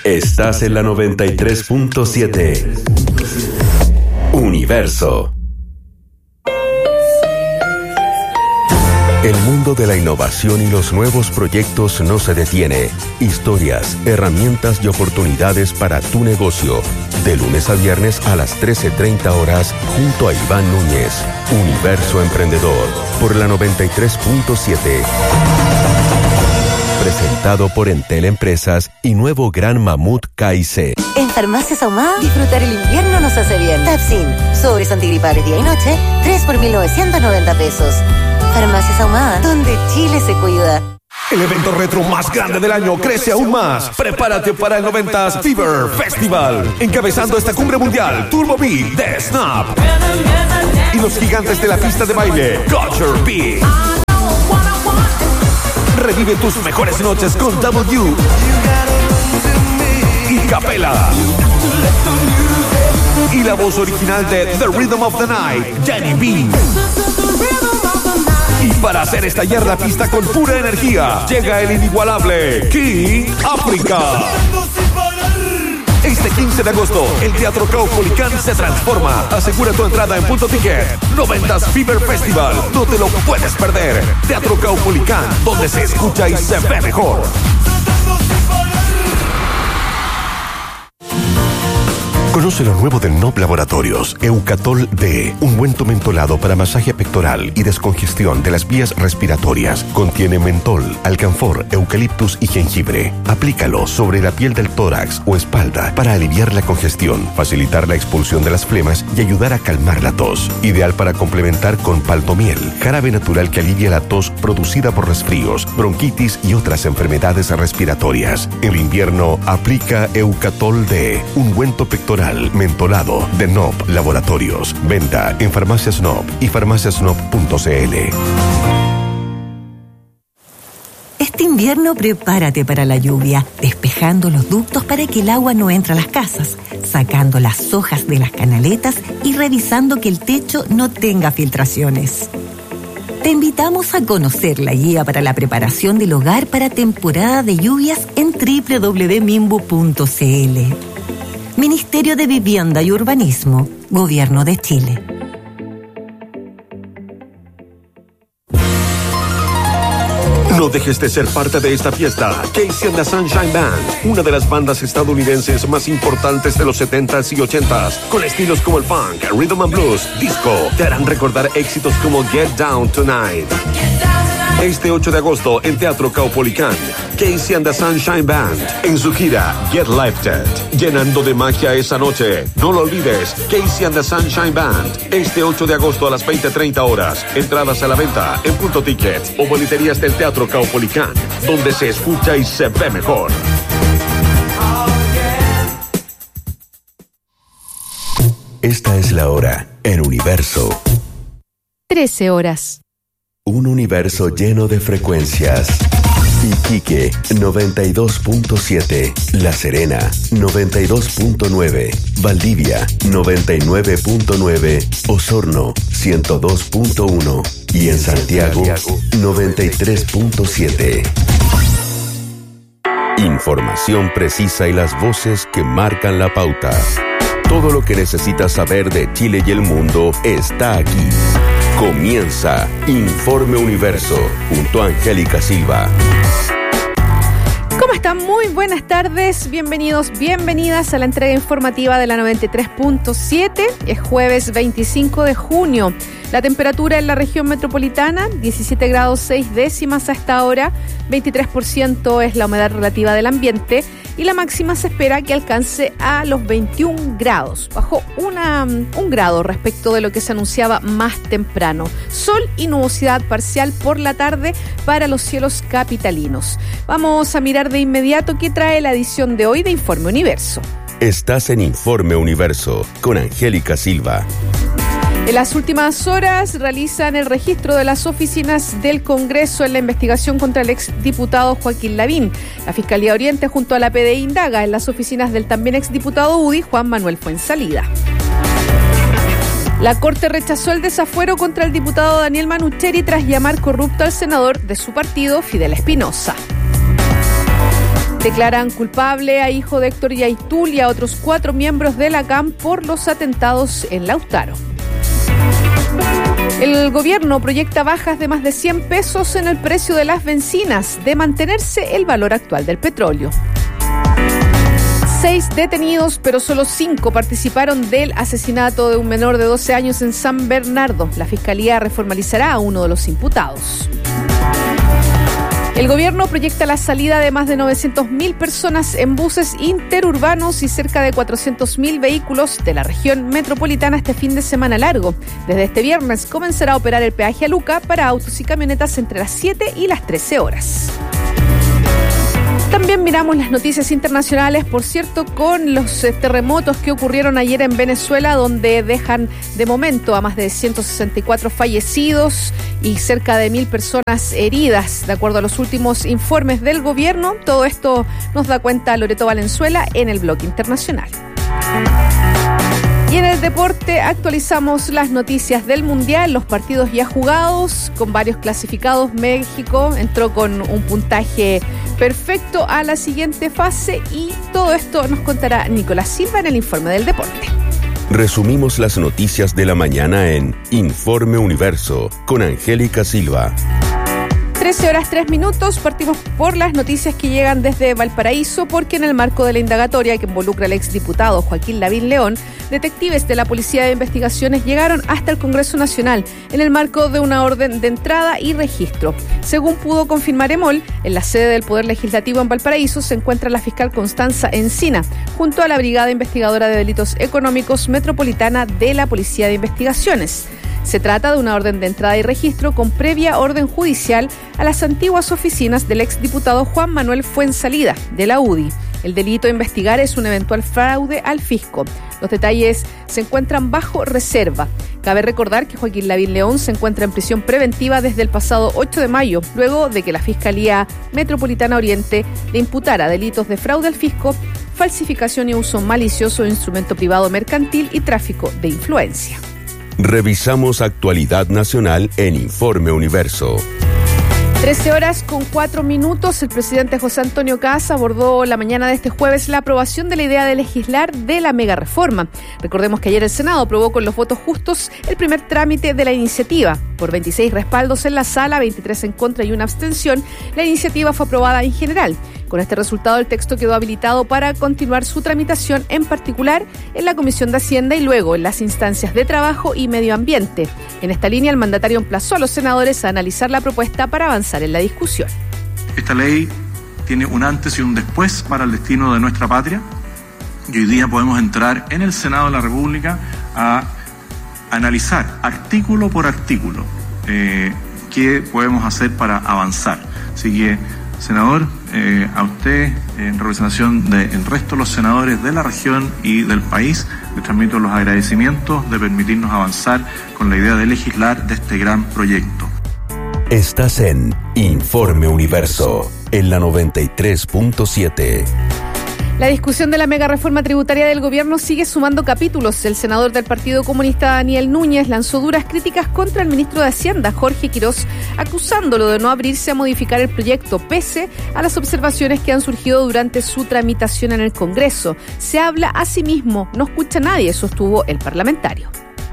Estás en la 93.7. Universo. El mundo de la innovación y los nuevos proyectos no se detiene. Historias, herramientas y oportunidades para tu negocio. De lunes a viernes a las 13:30 horas junto a Iván Núñez. Universo Emprendedor por la 93.7. Presentado por Entel Empresas y nuevo Gran Mamut KIC. En Farmacias Ahumada, disfrutar el invierno nos hace bien. Tapsin, sobres antigripales día y noche, 3 por 1.990 pesos. Farmacias Ahumada, donde Chile se cuida. El evento retro más grande del año crece aún más. Prepárate para el 90s Fever Festival. Encabezando esta cumbre mundial, Turbo Beat de Snap. Y los gigantes de la pista de baile, Culture Beat. Revive tus mejores noches con W y Capela. Y la voz original de The Rhythm of the Night, Jenny B. Y para hacer estallar la pista con pura energía, llega el inigualable King África. Este 15 de agosto, el Teatro Caupolicán se transforma. Asegura tu entrada en Punto Ticket. 90s Fever Festival. No te lo puedes perder. Teatro Caupolicán, donde se escucha y se ve mejor. Conoce lo nuevo de NOP Laboratorios, Eucatol D, un ungüento mentolado para masaje pectoral y descongestión de las vías respiratorias. Contiene mentol, alcanfor, eucaliptus y jengibre. Aplícalo sobre la piel del tórax o espalda para aliviar la congestión, facilitar la expulsión de las flemas y ayudar a calmar la tos. Ideal para complementar con paltomiel, jarabe natural que alivia la tos producida por resfríos, bronquitis y otras enfermedades respiratorias. En invierno, aplica Eucatol D, un ungüento pectoral mentolado de NOP Laboratorios. Venta en Farmacias NOP y farmaciasnop.cl. Este invierno prepárate para la lluvia, despejando los ductos para que el agua no entre a las casas, sacando las hojas de las canaletas y revisando que el techo no tenga filtraciones. Te invitamos a conocer la guía para la preparación del hogar para temporada de lluvias en www.mimbu.cl. Ministerio de Vivienda y Urbanismo, Gobierno de Chile. No dejes de ser parte de esta fiesta. Casey and the Sunshine Band, una de las bandas estadounidenses más importantes de los 70s y 80s, con estilos como el funk, rhythm and blues, disco, te harán recordar éxitos como Get Down Tonight. Este 8 de agosto en Teatro Caupolicán, Casey and the Sunshine Band en su gira Get Lifted, llenando de magia esa noche. No lo olvides, Casey and the Sunshine Band, este 8 de agosto a las 20:30 horas. Entradas a la venta en Punto Ticket o boleterías del Teatro Caupolicán, donde se escucha y se ve mejor. Esta es la hora en Universo. 13 horas. Un universo lleno de frecuencias. Iquique 92.7, La Serena 92.9, Valdivia 99.9, Osorno 102.1 y en Santiago 93.7. Información precisa y las voces que marcan la pauta. Todo lo que necesitas saber de Chile y el mundo está aquí. Comienza Informe Universo junto a Angélica Silva. ¿Cómo están? Muy buenas tardes, bienvenidos, bienvenidas a la entrega informativa de la 93.7. Es jueves 25 de junio. La temperatura en la región metropolitana, 17 grados 6 décimas a esta hora, 23% es la humedad relativa del ambiente y la máxima se espera que alcance a los 21 grados. Bajó un grado respecto de lo que se anunciaba más temprano. Sol y nubosidad parcial por la tarde para los cielos capitalinos. Vamos a mirar de inmediato qué trae la edición de hoy de Informe Universo. Estás en Informe Universo con Angélica Silva. En las últimas horas realizan el registro de las oficinas del Congreso en la investigación contra el exdiputado Joaquín Lavín. La Fiscalía Oriente junto a la PDI indaga en las oficinas del también exdiputado UDI Juan Manuel Fuenzalida. La Corte rechazó el desafuero contra el diputado Daniel Manucheri tras llamar corrupto al senador de su partido, Fidel Espinosa. Declaran culpable a hijo de Héctor Yaitul y a otros 4 miembros de la CAM por los atentados en Lautaro. El gobierno proyecta bajas de más de 100 pesos en el precio de las bencinas, de mantenerse el valor actual del petróleo. 6 detenidos, pero solo 5 participaron del asesinato de un menor de 12 años en San Bernardo. La Fiscalía reformalizará a uno de los imputados. El gobierno proyecta la salida de más de 900.000 personas en buses interurbanos y cerca de 400.000 vehículos de la región metropolitana este fin de semana largo. Desde este viernes comenzará a operar el peaje a Luca para autos y camionetas entre las 7 y las 13 horas. También miramos las noticias internacionales, por cierto, con los terremotos que ocurrieron ayer en Venezuela, donde dejan de momento a más de 164 fallecidos y cerca de 1.000 personas heridas, de acuerdo a los últimos informes del gobierno. Todo esto nos da cuenta Loreto Valenzuela en el bloque internacional. Y en el deporte actualizamos las noticias del Mundial, los partidos ya jugados, con varios clasificados. México entró con un puntaje perfecto a la siguiente fase y todo esto nos contará Nicolás Silva en el informe del deporte. Resumimos las noticias de la mañana en Informe Universo con Angélica Silva. 13:03. Partimos por las noticias que llegan desde Valparaíso, porque en el marco de la indagatoria que involucra al exdiputado Joaquín Lavín León, detectives de la Policía de Investigaciones llegaron hasta el Congreso Nacional en el marco de una orden de entrada y registro. Según pudo confirmar EMOL, en la sede del Poder Legislativo en Valparaíso se encuentra la fiscal Constanza Encina, junto a la Brigada Investigadora de Delitos Económicos Metropolitana de la Policía de Investigaciones. Se trata de una orden de entrada y registro con previa orden judicial a las antiguas oficinas del exdiputado Juan Manuel Fuenzalida, de la UDI. El delito a investigar es un eventual fraude al fisco. Los detalles se encuentran bajo reserva. Cabe recordar que Joaquín Lavín León se encuentra en prisión preventiva desde el pasado 8 de mayo, luego de que la Fiscalía Metropolitana Oriente le imputara delitos de fraude al fisco, falsificación y uso malicioso de instrumento privado mercantil y tráfico de influencia. Revisamos actualidad nacional en Informe Universo. 13:04. El presidente José Antonio Kast abordó la mañana de este jueves la aprobación de la idea de legislar de la megareforma. Recordemos que ayer el Senado aprobó con los votos justos el primer trámite de la iniciativa. Por 26 respaldos en la sala, 23 en contra y una abstención, la iniciativa fue aprobada en general. Con este resultado, el texto quedó habilitado para continuar su tramitación, en particular en la Comisión de Hacienda y luego en las instancias de Trabajo y Medio Ambiente. En esta línea, el mandatario emplazó a los senadores a analizar la propuesta para avanzar en la discusión. Esta ley tiene un antes y un después para el destino de nuestra patria y hoy día podemos entrar en el Senado de la República a analizar artículo por artículo qué podemos hacer para avanzar. Así que, senador, a usted, en representación del resto de los senadores de la región y del país, les transmito los agradecimientos de permitirnos avanzar con la idea de legislar de este gran proyecto. Estás en Informe Universo, en la 93.7. La discusión de la megareforma tributaria del gobierno sigue sumando capítulos. El senador del Partido Comunista, Daniel Núñez, lanzó duras críticas contra el ministro de Hacienda, Jorge Quirós, acusándolo de no abrirse a modificar el proyecto, pese a las observaciones que han surgido durante su tramitación en el Congreso. Se habla a sí mismo, no escucha a nadie, sostuvo el parlamentario.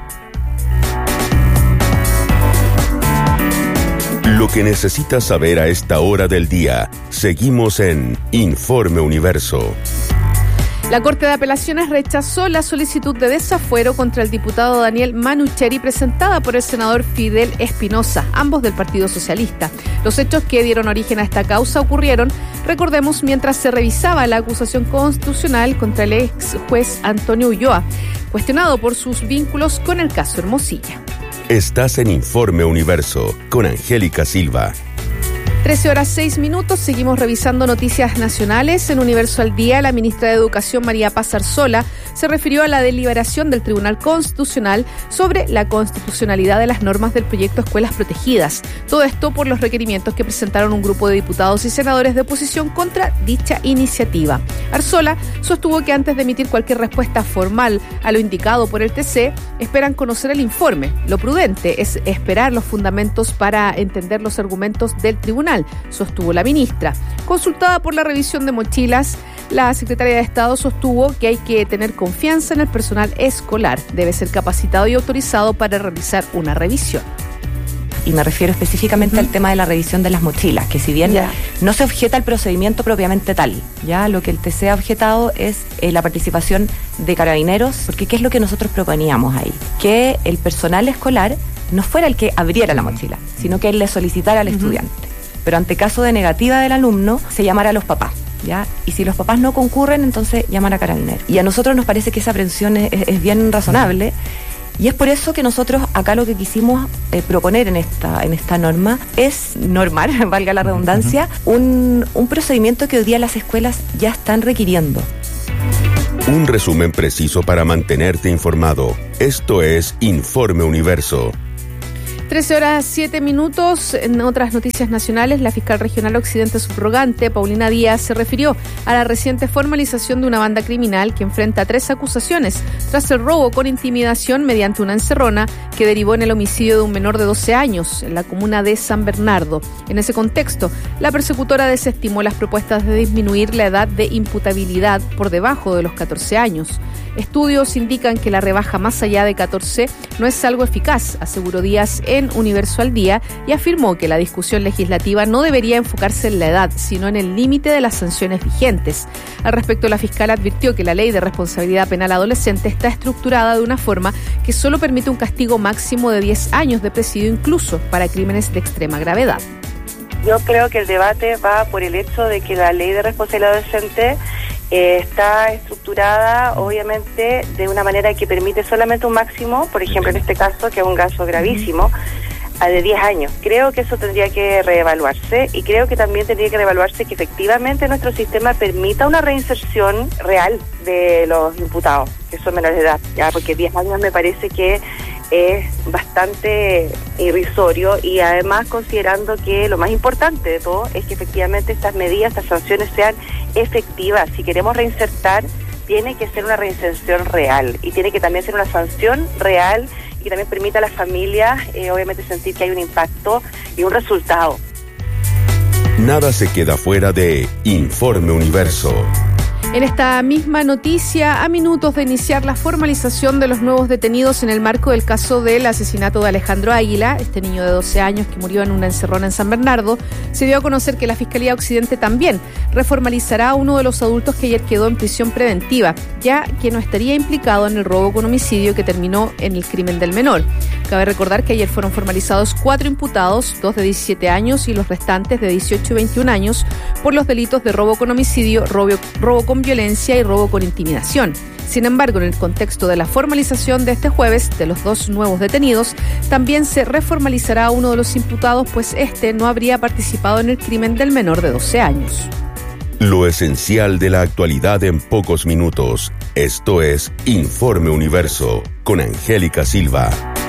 Lo que necesitas saber a esta hora del día. Seguimos en Informe Universo. La Corte de Apelaciones rechazó la solicitud de desafuero contra el diputado Daniel Manucheri presentada por el senador Fidel Espinosa, ambos del Partido Socialista. Los hechos que dieron origen a esta causa ocurrieron, recordemos, mientras se revisaba la acusación constitucional contra el ex juez Antonio Ulloa, cuestionado por sus vínculos con el caso Hermosilla. Estás en Informe Universo con Angélica Silva. 13:06. Seguimos revisando noticias nacionales. En Universo al Día, la ministra de Educación, María Paz Arzola, se refirió a la deliberación del Tribunal Constitucional sobre la constitucionalidad de las normas del proyecto Escuelas Protegidas. Todo esto por los requerimientos que presentaron un grupo de diputados y senadores de oposición contra dicha iniciativa. Arzola sostuvo que antes de emitir cualquier respuesta formal a lo indicado por el TC, esperan conocer el informe. Lo prudente es esperar los fundamentos para entender los argumentos del tribunal. nacional, sostuvo la ministra. Consultada por la revisión de mochilas, la secretaria de Estado sostuvo que hay que tener confianza en el personal escolar. Debe ser capacitado y autorizado para realizar una revisión. Y me refiero específicamente al tema de la revisión de las mochilas, que si bien no se objeta el procedimiento propiamente tal, ya lo que el TC ha objetado es la participación de carabineros, porque ¿qué es lo que nosotros proponíamos ahí? Que el personal escolar no fuera el que abriera la mochila, sino que él le solicitara al estudiante. Pero ante caso de negativa del alumno, se llamara a los papás. ¿Ya? Y si los papás no concurren, entonces llamar a carabineros. Y a nosotros nos parece que esa aprehensión es bien razonable. Y es por eso que nosotros acá lo que quisimos proponer en esta norma es normar, valga la redundancia, un procedimiento que hoy día las escuelas ya están requiriendo. Un resumen preciso para mantenerte informado. Esto es Informe Universo. 13:07. En otras noticias nacionales, la fiscal regional Occidente subrogante, Paulina Díaz, se refirió a la reciente formalización de una banda criminal que enfrenta 3 acusaciones tras el robo con intimidación mediante una encerrona que derivó en el homicidio de un menor de 12 años en la comuna de San Bernardo. En ese contexto, la persecutora desestimó las propuestas de disminuir la edad de imputabilidad por debajo de los 14 años. Estudios indican que la rebaja más allá de 14 no es algo eficaz, aseguró Díaz en Universo al Día, y afirmó que la discusión legislativa no debería enfocarse en la edad, sino en el límite de las sanciones vigentes. Al respecto, la fiscal advirtió que la Ley de Responsabilidad Penal Adolescente está estructurada de una forma que solo permite un castigo máximo de 10 años de presidio, incluso para crímenes de extrema gravedad. Yo creo que el debate va por el hecho de que la Ley de Responsabilidad Adolescente está estructurada, obviamente, de una manera que permite solamente un máximo, por ejemplo, en este caso, que es un caso gravísimo, de 10 años. Creo que eso tendría que reevaluarse, y creo que también tendría que reevaluarse que efectivamente nuestro sistema permita una reinserción real de los imputados, que son menores de edad, ya, porque 10 años me parece que es bastante irrisorio, y además considerando que lo más importante de todo es que efectivamente estas medidas, estas sanciones sean efectivas. Si queremos reinsertar, tiene que ser una reinserción real, y tiene que también ser una sanción real, y que también permita a las familias obviamente sentir que hay un impacto y un resultado. Nada se queda fuera de Informe Universo. En esta misma noticia, a minutos de iniciar la formalización de los nuevos detenidos en el marco del caso del asesinato de Alejandro Águila, este niño de 12 años que murió en una encerrona en San Bernardo, se dio a conocer que la Fiscalía Occidente también reformalizará a uno de los adultos que ayer quedó en prisión preventiva, ya que no estaría implicado en el robo con homicidio que terminó en el crimen del menor. Cabe recordar que ayer fueron formalizados 4 imputados, 2 de 17 años y los restantes de 18 y 21 años, por los delitos de robo con homicidio, robo con violencia y robo con intimidación. Sin embargo, en el contexto de la formalización de este jueves de los 2 nuevos detenidos, también se reformalizará a uno de los imputados, pues este no habría participado en el crimen del menor de 12 años. Lo esencial de la actualidad en pocos minutos. Esto es Informe Universo con Angélica Silva.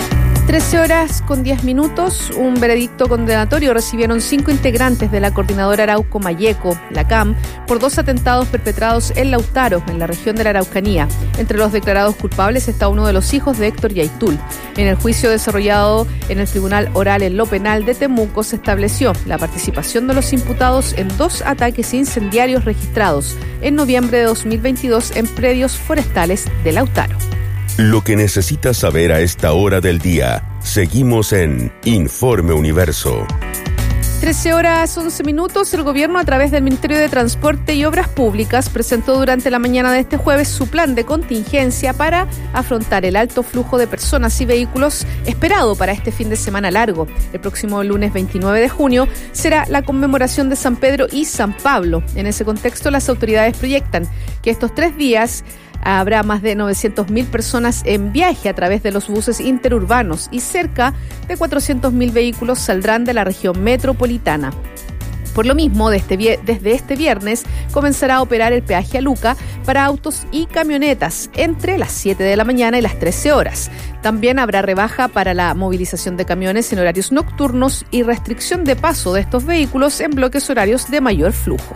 13:10. Un veredicto condenatorio recibieron 5 integrantes de la Coordinadora Arauco Mayeco, la CAM, por 2 atentados perpetrados en Lautaro, en la región de la Araucanía. Entre los declarados culpables está uno de los hijos de Héctor Yaitul. En el juicio desarrollado en el Tribunal Oral en lo Penal de Temuco se estableció la participación de los imputados en 2 ataques incendiarios registrados en noviembre de 2022 en predios forestales de Lautaro. Lo que necesitas saber a esta hora del día. Seguimos en Informe Universo. 13:11. El gobierno, a través del Ministerio de Transporte y Obras Públicas, presentó durante la mañana de este jueves su plan de contingencia para afrontar el alto flujo de personas y vehículos esperado para este fin de semana largo. El próximo lunes 29 de junio será la conmemoración de San Pedro y San Pablo. En ese contexto, las autoridades proyectan que estos 3 días habrá más de 900.000 personas en viaje a través de los buses interurbanos y cerca de 400.000 vehículos saldrán de la región metropolitana. Por lo mismo, desde este viernes comenzará a operar el peaje a Luca para autos y camionetas entre las 7 de la mañana y las 13 horas. También habrá rebaja para la movilización de camiones en horarios nocturnos y restricción de paso de estos vehículos en bloques horarios de mayor flujo.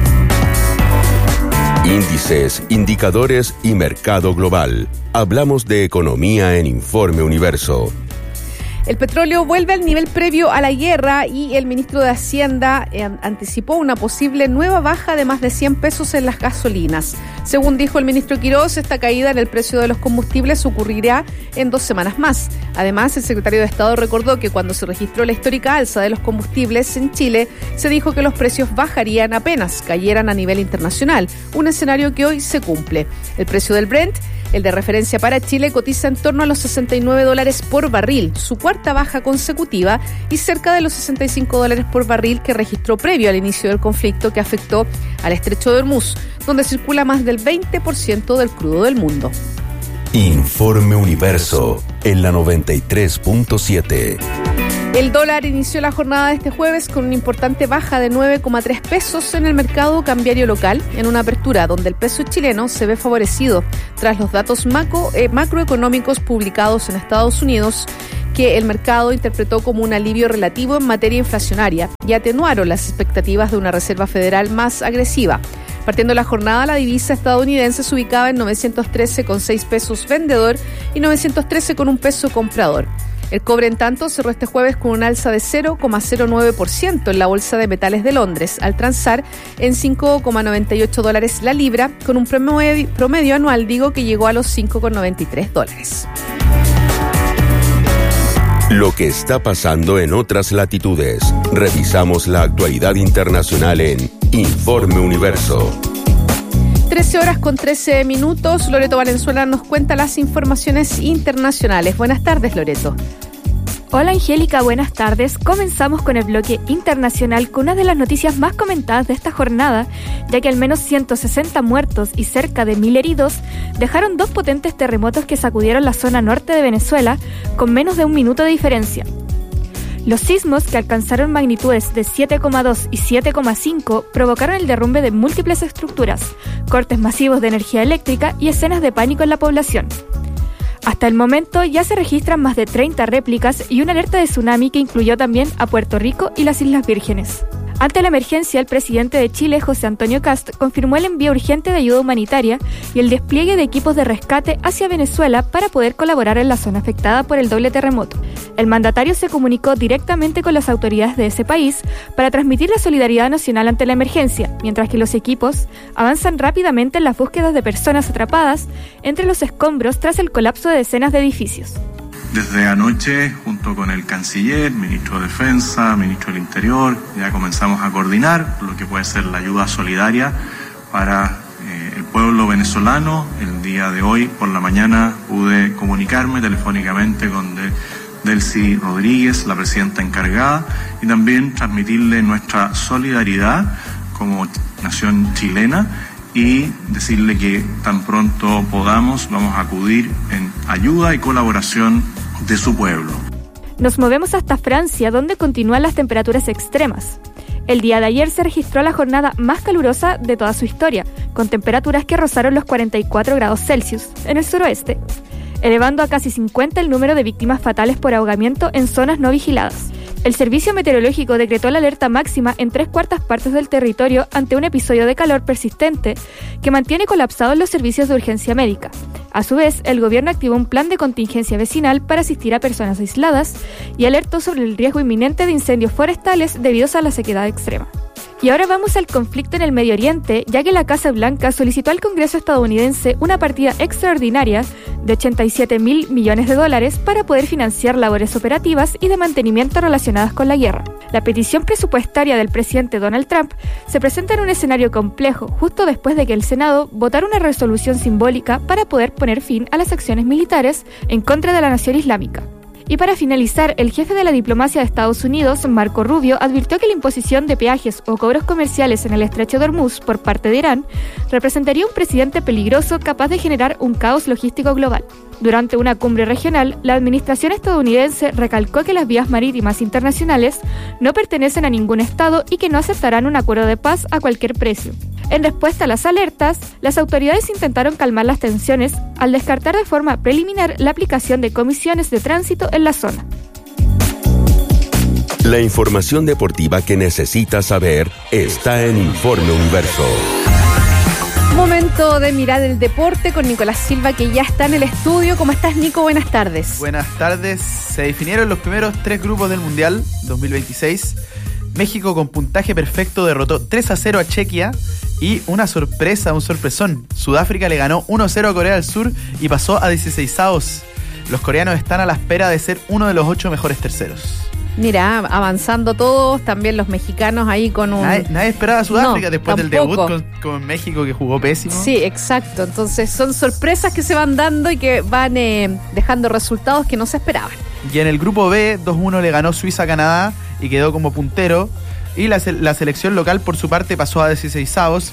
Índices, indicadores y mercado global. Hablamos de economía en Informe Universo. El petróleo vuelve al nivel previo a la guerra y el ministro de Hacienda anticipó una posible nueva baja de más de 100 pesos en las gasolinas. Según dijo el ministro Quirós, esta caída en el precio de los combustibles ocurrirá en 2 semanas más. Además, el secretario de Estado recordó que cuando se registró la histórica alza de los combustibles en Chile, se dijo que los precios bajarían apenas cayeran a nivel internacional, un escenario que hoy se cumple. El precio del Brent, el de referencia para Chile, cotiza en torno a los $69 por barril, su cuarta baja consecutiva, y cerca de los $65 por barril que registró previo al inicio del conflicto que afectó al estrecho de Hormuz, donde circula más del 20% del crudo del mundo. Informe Universo en la 93.7. El dólar inició la jornada de este jueves con una importante baja de 9,3 pesos en el mercado cambiario local, en una apertura donde el peso chileno se ve favorecido tras los datos macroeconómicos publicados en Estados Unidos, que el mercado interpretó como un alivio relativo en materia inflacionaria y atenuaron las expectativas de una Reserva Federal más agresiva. Partiendo la jornada, la divisa estadounidense se ubicaba en 913,6 pesos vendedor y 913,1 peso comprador. El cobre, en tanto, cerró este jueves con un alza de 0,09% en la Bolsa de Metales de Londres, al transar en $5,98 la libra, con un promedio anual, que llegó a los $5,93. Lo que está pasando en otras latitudes. Revisamos la actualidad internacional en Informe Universo. 13:13. Loreto Valenzuela nos cuenta las informaciones internacionales. Buenas tardes, Loreto. Hola, Angélica, buenas tardes. Comenzamos con el bloque internacional con una de las noticias más comentadas de esta jornada, ya que al menos 160 muertos y cerca de 1.000 heridos dejaron 2 potentes terremotos que sacudieron la zona norte de Venezuela con menos de un minuto de diferencia. Los sismos, que alcanzaron magnitudes de 7,2 y 7,5, provocaron el derrumbe de múltiples estructuras, cortes masivos de energía eléctrica y escenas de pánico en la población. Hasta el momento ya se registran más de 30 réplicas y una alerta de tsunami que incluyó también a Puerto Rico y las Islas Vírgenes. Ante la emergencia, el presidente de Chile, José Antonio Kast, confirmó el envío urgente de ayuda humanitaria y el despliegue de equipos de rescate hacia Venezuela para poder colaborar en la zona afectada por el doble terremoto. El mandatario se comunicó directamente con las autoridades de ese país para transmitir la solidaridad nacional ante la emergencia, mientras que los equipos avanzan rápidamente en las búsquedas de personas atrapadas entre los escombros tras el colapso de decenas de edificios. Desde anoche, junto con el canciller, ministro de Defensa, ministro del Interior, ya comenzamos a coordinar lo que puede ser la ayuda solidaria para el pueblo venezolano. El día de hoy, por la mañana, pude comunicarme telefónicamente con Delcy Rodríguez, la presidenta encargada, y también transmitirle nuestra solidaridad como nación chilena y decirle que tan pronto podamos vamos a acudir en ayuda y colaboración de su pueblo. Nos movemos hasta Francia, donde continúan las temperaturas extremas. El día de ayer se registró la jornada más calurosa de toda su historia, con temperaturas que rozaron los 44 grados Celsius en el suroeste, elevando a casi 50 el número de víctimas fatales por ahogamiento en zonas no vigiladas. El Servicio Meteorológico decretó la alerta máxima en 3/4 partes del territorio ante un episodio de calor persistente que mantiene colapsados los servicios de urgencia médica. A su vez, el gobierno activó un plan de contingencia vecinal para asistir a personas aisladas y alertó sobre el riesgo inminente de incendios forestales debido a la sequedad extrema. Y ahora vamos al conflicto en el Medio Oriente, ya que la Casa Blanca solicitó al Congreso estadounidense una partida extraordinaria de $87.000 millones para poder financiar labores operativas y de mantenimiento relacionadas con la guerra. La petición presupuestaria del presidente Donald Trump se presenta en un escenario complejo, justo después de que el Senado votara una resolución simbólica para poder poner fin a las acciones militares en contra de la nación islámica. Y para finalizar, el jefe de la diplomacia de Estados Unidos, Marco Rubio, advirtió que la imposición de peajes o cobros comerciales en el estrecho de Hormuz por parte de Irán representaría un precedente peligroso capaz de generar un caos logístico global. Durante una cumbre regional, la administración estadounidense recalcó que las vías marítimas internacionales no pertenecen a ningún estado y que no aceptarán un acuerdo de paz a cualquier precio. En respuesta a las alertas, las autoridades intentaron calmar las tensiones al descartar de forma preliminar la aplicación de comisiones de tránsito en la zona. La información deportiva que necesitas saber está en Informe Universo. Momento de mirar el deporte con Nicolás Silva, que ya está en el estudio. ¿Cómo estás, Nico? Buenas tardes. Buenas tardes. Se definieron los primeros 3 grupos del Mundial 2026. México, con puntaje perfecto, derrotó 3-0 a Chequia. Y una sorpresa, un sorpresón. Sudáfrica le ganó 1-0 a Corea del Sur y pasó a 16avos. Los coreanos están a la espera de ser uno de los 8 mejores terceros. Mira, avanzando todos, también los mexicanos ahí con un... Nadie esperaba a Sudáfrica después tampoco. del debut con México, que jugó pésimo. Sí, exacto. Entonces son sorpresas que se van dando y que van dejando resultados que no se esperaban. Y en el grupo B, 2-1 le ganó Suiza a Canadá y quedó como puntero. Y la selección local, por su parte, pasó a 16avos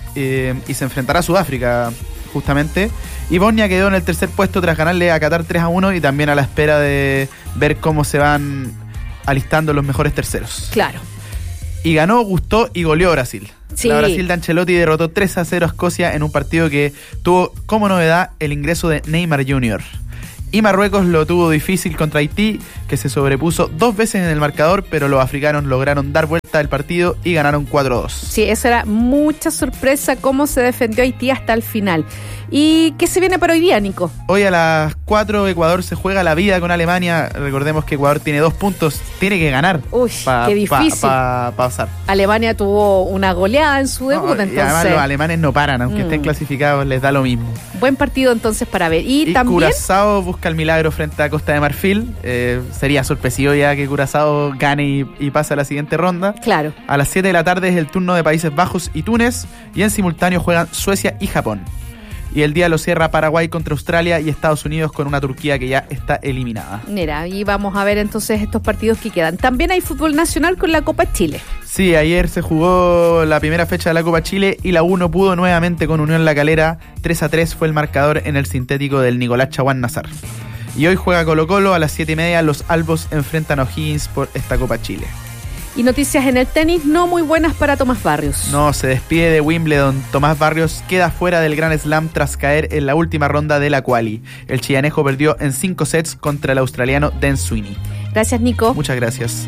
y se enfrentará a Sudáfrica, justamente. Y Bosnia quedó en el tercer puesto tras ganarle a Qatar 3-1 y también a la espera de ver cómo se van alistando los mejores terceros. Claro. Y ganó, gustó y goleó Brasil. Sí. La Brasil de Ancelotti derrotó 3-0 a Escocia en un partido que tuvo como novedad el ingreso de Neymar Jr. Y Marruecos lo tuvo difícil contra Haití, que se sobrepuso 2 veces en el marcador, pero los africanos lograron dar vuelta al partido y ganaron 4-2. Sí, eso era mucha sorpresa, cómo se defendió Haití hasta el final. ¿Y qué se viene para hoy día, Nico? Hoy a las 4 Ecuador se juega la vida con Alemania. Recordemos que Ecuador tiene 2 puntos, tiene que ganar. Uy, qué difícil. Para pasar. Alemania tuvo una goleada en su debut, entonces... Y además los alemanes no paran, aunque estén clasificados, les da lo mismo. Buen partido entonces para ver. Y también... Curazao busca el milagro frente a Costa de Marfil. Sería sorpresivo ya que Curazao gane y pase a la siguiente ronda. Claro. A las 7 de la tarde es el turno de Países Bajos y Túnez, y en simultáneo juegan Suecia y Japón. Y el día lo cierra Paraguay contra Australia y Estados Unidos con una Turquía que ya está eliminada. Mira, y vamos a ver entonces estos partidos que quedan. También hay fútbol nacional con la Copa Chile. Sí, ayer se jugó la primera fecha de la Copa Chile y la U no pudo nuevamente con Unión La Calera. 3-3 fue el marcador en el sintético del Nicolás Chaguán Nazar. Y hoy juega Colo-Colo a las 7:30. Los Albos enfrentan a O'Higgins por esta Copa Chile. Y noticias en el tenis no muy buenas para Tomás Barrios. No, se despide de Wimbledon. Tomás Barrios queda fuera del Grand Slam tras caer en la última ronda de la quali. El chillanejo perdió en 5 sets contra el australiano Dan Sweeney. Gracias, Nico. Muchas gracias.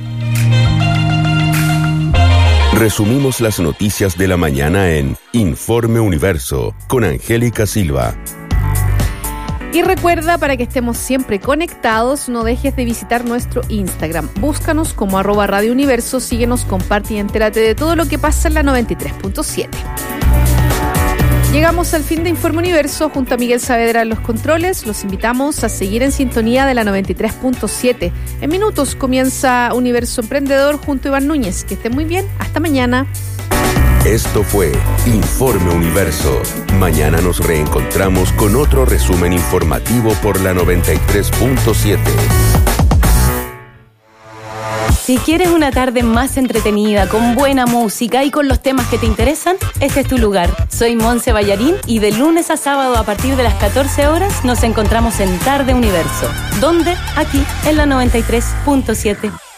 Resumimos las noticias de la mañana en Informe Universo con Angélica Silva. Y recuerda, para que estemos siempre conectados, no dejes de visitar nuestro Instagram. Búscanos como @Radio Universo, síguenos, comparte y entérate de todo lo que pasa en la 93.7. Llegamos al fin de Informe Universo junto a Miguel Saavedra en los controles. Los invitamos a seguir en sintonía de la 93.7. En minutos comienza Universo Emprendedor junto a Iván Núñez. Que estén muy bien. Hasta mañana. Esto fue Informe Universo. Mañana nos reencontramos con otro resumen informativo por la 93.7. Si quieres una tarde más entretenida, con buena música y con los temas que te interesan, este es tu lugar. Soy Monse Ballarín y de lunes a sábado a partir de las 14 horas nos encontramos en Tarde Universo. ¿Dónde? Aquí, en la 93.7.